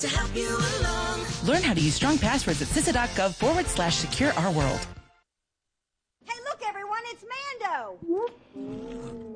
to help you along. Learn how to use strong passwords at CISA.gov/secure our world. Hey, look, everyone, it's Mando.